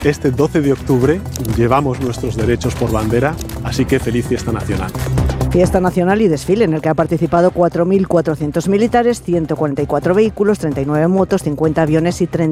Este 12 de octubre llevamos nuestros derechos por bandera, así que feliz fiesta nacional. Fiesta nacional y desfile en el que han participado 4.400 militares, 144 vehículos, 39 motos, 50 aviones y 30